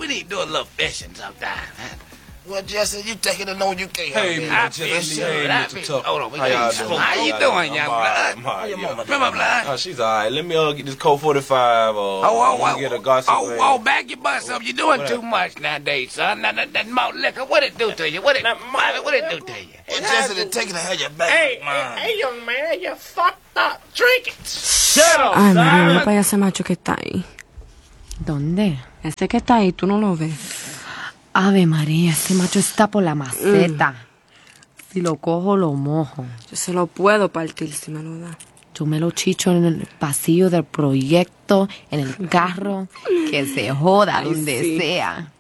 need to do a little fishing sometime, man. Well, Jesse, you take it to know you can't help Hey, it. man, Jesse, hey, Mr. Tucker. Hold on, we How y'all got doing? How you doing, young blood? How your mama Remember, blood? Oh, she's all right. Let me get this Colt 45 get a Garcia. Back your bus up. You're doing too much nowadays, son. That malt liquor, what it do to you? What it do to you? Well, Jesse, they're taking to have your back. Hey, young man, you fucked up. Drink it. Shut up, Ay, María, para ese macho que está ahí. ¿Dónde? Ese que está ahí, tú no lo ves. Ave María, ese macho está por la maceta. Si lo cojo, lo mojo. Yo se lo puedo partir si me lo da. Yo me lo chicho en el pasillo del proyecto, en el carro, que se joda donde sea.